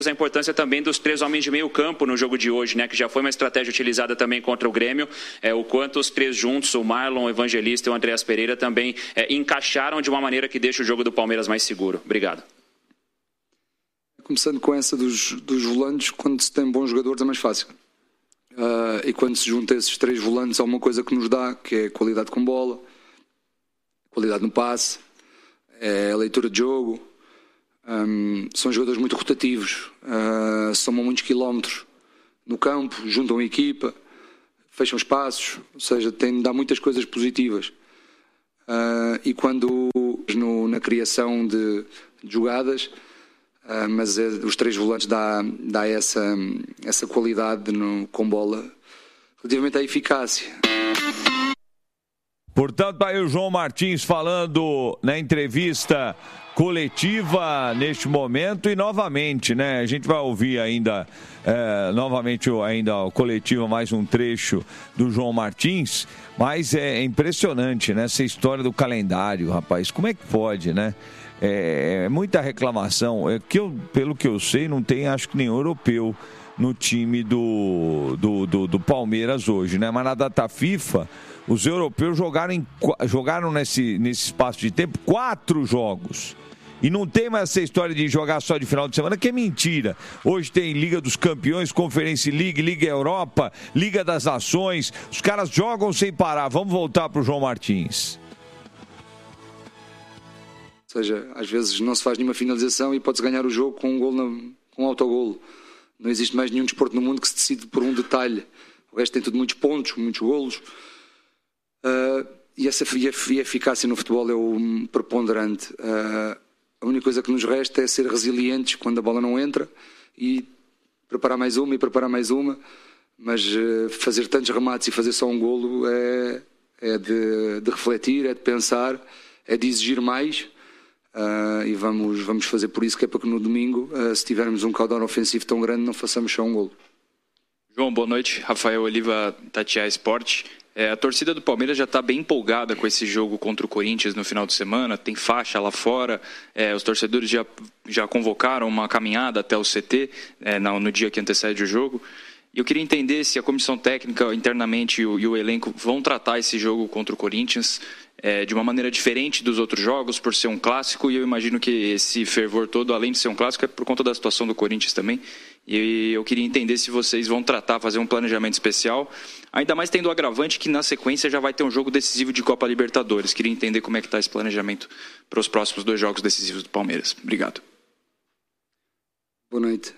A importância também dos 3 homens de meio campo no jogo de hoje, né, que já foi uma estratégia utilizada também contra o Grêmio, o quanto os 3 juntos, o Marlon, o Evangelista e o Andreas Pereira também encaixaram de uma maneira que deixa o jogo do Palmeiras mais seguro. Obrigado. Começando com essa dos volantes, quando se tem bons jogadores é mais fácil. E quando se junta esses 3 volantes há uma coisa que nos dá, que é qualidade com bola, qualidade no passe, é a leitura de jogo. São jogadores muito rotativos, somam muitos quilómetros no campo, juntam a equipa, fecham espaços, ou seja, dá muitas coisas positivas. E quando na criação de jogadas, mas os 3 volantes dá essa qualidade com bola relativamente à eficácia. Portanto, aí o João Martins falando na entrevista coletiva neste momento e novamente, né? A gente vai ouvir ainda novamente ainda o coletivo, mais um trecho do João Martins, mas é impressionante, né? Essa história do calendário, rapaz, como é que pode, né? É muita reclamação, pelo que eu sei, não tem acho que nenhum europeu no time do Palmeiras hoje, né? Mas na data FIFA, os europeus jogaram nesse espaço de tempo 4 jogos. E não tem mais essa história de jogar só de final de semana, que é mentira. Hoje tem Liga dos Campeões, Conference League, Liga Europa, Liga das Nações. Os caras jogam sem parar. Vamos voltar para o João Martins. Ou seja, às vezes não se faz nenhuma finalização e pode-se ganhar o jogo com um golo, com um autogolo. Não existe mais nenhum desporto no mundo que se decide por um detalhe. O resto tem tudo muitos pontos, muitos golos. E a eficácia no futebol é o preponderante. A única coisa que nos resta é ser resilientes quando a bola não entra e preparar mais uma, mas fazer tantos remates e fazer só um golo é de refletir, é de pensar, é de exigir mais, e vamos fazer por isso, que é para que no domingo, se tivermos um caudal ofensivo tão grande, não façamos só um golo. João, boa noite. Rafael Oliva, Tatiá Esporte. A torcida do Palmeiras já está bem empolgada com esse jogo contra o Corinthians no final de semana, tem faixa lá fora, os torcedores já convocaram uma caminhada até o CT no dia que antecede o jogo. E eu queria entender se a comissão técnica internamente e o elenco vão tratar esse jogo contra o Corinthians de uma maneira diferente dos outros jogos, por ser um clássico, e eu imagino que esse fervor todo, além de ser um clássico, é por conta da situação do Corinthians também. E eu queria entender se vocês vão fazer um planejamento especial, ainda mais tendo o agravante que na sequência já vai ter um jogo decisivo de Copa Libertadores. Queria entender como é que está esse planejamento para os próximos 2 jogos decisivos do Palmeiras. Obrigado. Boa noite.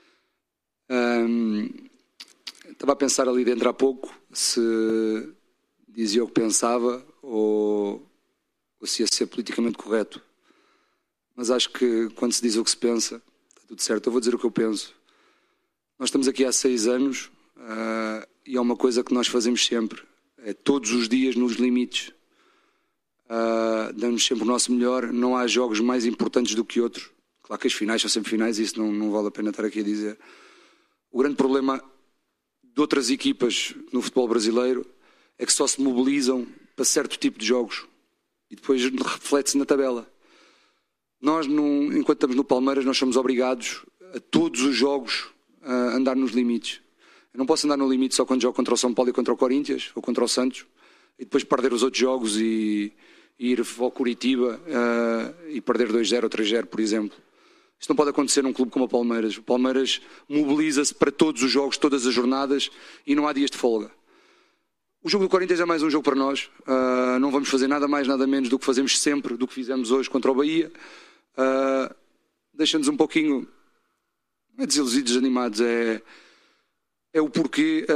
Estava a pensar ali dentro há pouco se dizia o que pensava ou se ia ser politicamente correto. Mas acho que quando se diz o que se pensa, está tudo certo. Eu vou dizer o que eu penso. Nós estamos aqui há 6 anos e é uma coisa que nós fazemos sempre. É todos os dias nos limites. Damos sempre o nosso melhor. Não há jogos mais importantes do que outros. Claro que as finais são sempre finais e isso não vale a pena estar aqui a dizer. O grande problema de outras equipas no futebol brasileiro é que só se mobilizam para certo tipo de jogos e depois reflete-se na tabela. Nós, enquanto estamos no Palmeiras, nós somos obrigados a todos os jogos a andar nos limites. Eu não posso andar no limite só quando jogo contra o São Paulo e contra o Corinthians ou contra o Santos e depois perder os outros jogos e ir ao Curitiba e perder 2-0 ou 3-0, por exemplo. Isto não pode acontecer num clube como o Palmeiras. O Palmeiras mobiliza-se para todos os jogos, todas as jornadas e não há dias de folga. O jogo do Corinthians é mais um jogo para nós. Não vamos fazer nada mais, nada menos do que fazemos sempre, do que fizemos hoje contra o Bahia. Deixa-nos um pouquinho, não é desiludidos, desanimados, é o porquê.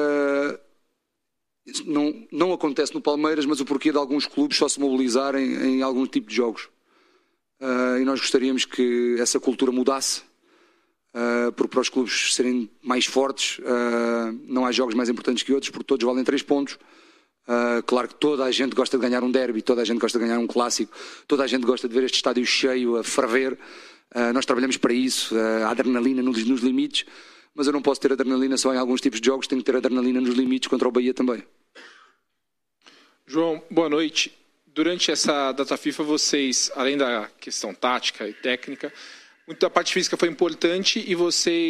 Não acontece no Palmeiras, mas o porquê de alguns clubes só se mobilizarem em algum tipo de jogos. E nós gostaríamos que essa cultura mudasse, porque para os clubes serem mais fortes, não há jogos mais importantes que outros, porque todos valem 3 pontos. Claro que toda a gente gosta de ganhar um derby, toda a gente gosta de ganhar um clássico, toda a gente gosta de ver este estádio cheio, a ferver. Nós trabalhamos para isso, a adrenalina nos limites, mas eu não posso ter adrenalina só em alguns tipos de jogos, tenho que ter adrenalina nos limites contra o Bahia também. João, boa noite. Durante essa data FIFA, vocês, além da questão tática e técnica, a parte física foi importante e você